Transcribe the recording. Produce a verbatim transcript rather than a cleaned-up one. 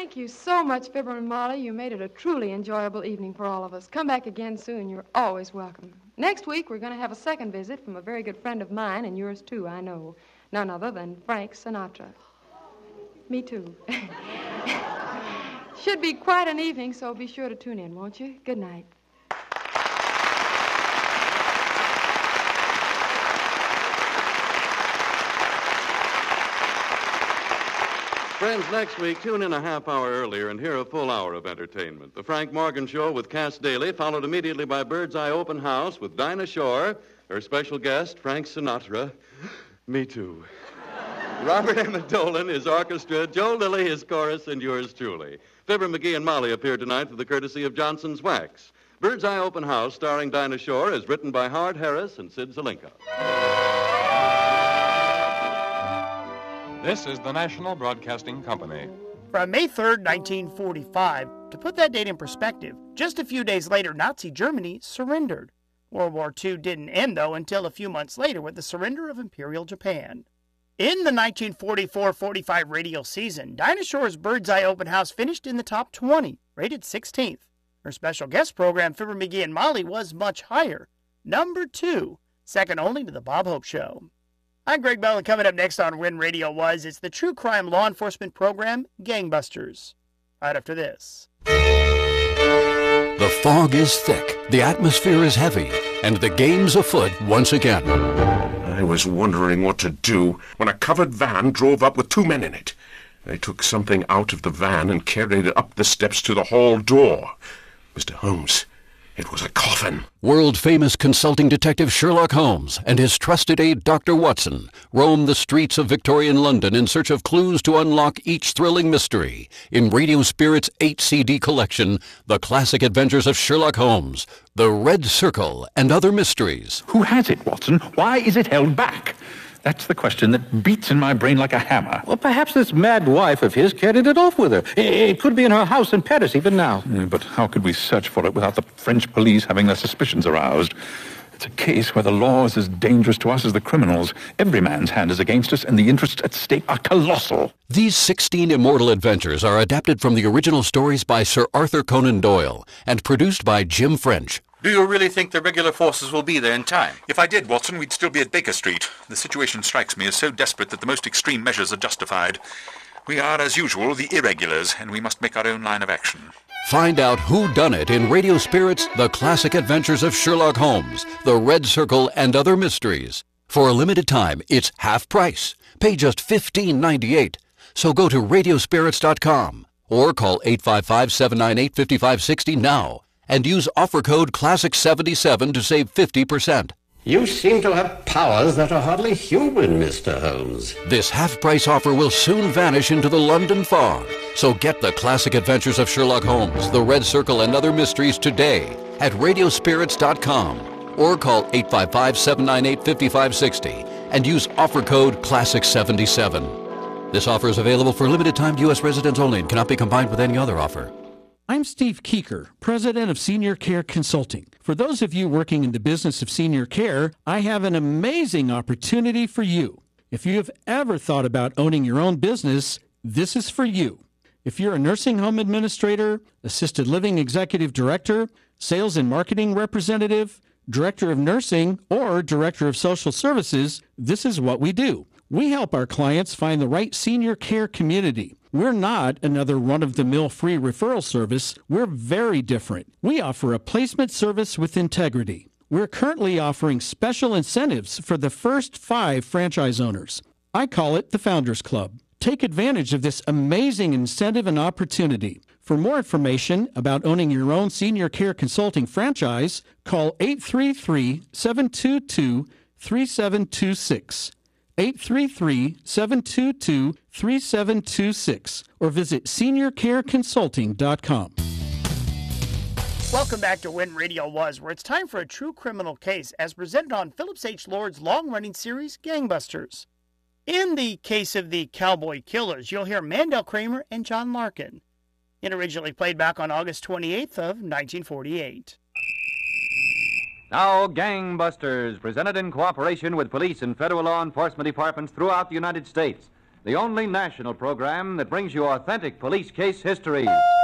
Thank you so much, Fibber and Molly. You made it a truly enjoyable evening for all of us. Come back again soon. You're always welcome. Next week, we're going to have a second visit from a very good friend of mine, and yours too, I know. None other than Frank Sinatra. Me too. Should be quite an evening, so be sure to tune in, won't you? Good night. Friends, next week, tune in a half hour earlier and hear a full hour of entertainment. The Frank Morgan Show with Cass Daly, followed immediately by Bird's Eye Open House with Dinah Shore, her special guest, Frank Sinatra. Me too. Robert Emmett Dolan, his orchestra, Joe Lilly, his chorus, and yours truly. Fibber McGee and Molly appear tonight with the courtesy of Johnson's Wax. Bird's Eye Open House, starring Dinah Shore, is written by Howard Harris and Sid Zelinka. This is the National Broadcasting Company. From May third, nineteen forty-five, to put that date in perspective, just a few days later, Nazi Germany surrendered. World War Two didn't end, though, until a few months later with the surrender of Imperial Japan. In the nineteen forty-four forty-five radio season, Dinah Shore's Bird's Eye Open House finished in the top twenty, rated sixteenth. Her special guest program, Fibber McGee and Molly, was much higher, number two, second only to The Bob Hope Show. I'm Greg Bell, and coming up next on When Radio Was, it's the true crime law enforcement program, Gangbusters. Right after this. The fog is thick, the atmosphere is heavy, and the game's afoot once again. I was wondering what to do when a covered van drove up with two men in it. They took something out of the van and carried it up the steps to the hall door. Mister Holmes, it was a coffin. World-famous consulting detective Sherlock Holmes and his trusted aide Doctor Watson roam the streets of Victorian London in search of clues to unlock each thrilling mystery in Radio Spirit's eight C D collection, The Classic Adventures of Sherlock Holmes, The Red Circle, and Other Mysteries. Who has it, Watson? Why is it held back? That's the question that beats in my brain like a hammer. Well, perhaps this mad wife of his carried it off with her. It could be in her house in Paris even now. But how could we search for it without the French police having their suspicions aroused? It's a case where the law is as dangerous to us as the criminals. Every man's hand is against us, and the interests at stake are colossal. These sixteen immortal adventures are adapted from the original stories by Sir Arthur Conan Doyle and produced by Jim French. Do you really think the regular forces will be there in time? If I did, Watson, we'd still be at Baker Street. The situation strikes me as so desperate that the most extreme measures are justified. We are, as usual, the irregulars, and we must make our own line of action. Find out who done it in Radio Spirit's The Classic Adventures of Sherlock Holmes, The Red Circle, and Other Mysteries. For a limited time, it's half price. Pay just fifteen ninety-eight. So go to radio spirits dot com or call eight five five, seven nine eight, five five six zero now. And use offer code classic seventy-seven to save fifty percent. You seem to have powers that are hardly human, Mister Holmes. This half-price offer will soon vanish into the London fog. So get The Classic Adventures of Sherlock Holmes, The Red Circle, and Other Mysteries today at radio spirits dot com or call eight five five, seven nine eight, five five six zero and use offer code classic seventy-seven. This offer is available for limited time to U S residents only and cannot be combined with any other offer. I'm Steve Keeker, president of Senior Care Consulting. For those of you working in the business of senior care, I have an amazing opportunity for you. If you have ever thought about owning your own business, this is for you. If you're a nursing home administrator, assisted living executive director, sales and marketing representative, director of nursing, or director of social services, this is what we do. We help our clients find the right senior care community. We're not another run-of-the-mill free referral service. We're very different. We offer a placement service with integrity. We're currently offering special incentives for the first five franchise owners. I call it the Founders Club. Take advantage of this amazing incentive and opportunity. For more information about owning your own senior care consulting franchise, call eight three three, seven two two, three seven two six. eight three three, seven two two, three seven two six or visit senior care consulting dot com. Welcome back to When Radio Was, where it's time for a true criminal case as presented on Phillips H. Lord's long-running series, Gangbusters. In the case of the Cowboy Killers, you'll hear Mandel Kramer and John Larkin. It originally played back on August twenty-eighth of nineteen forty-eight. Now, Gangbusters, presented in cooperation with police and federal law enforcement departments throughout the United States, the only national program that brings you authentic police case histories.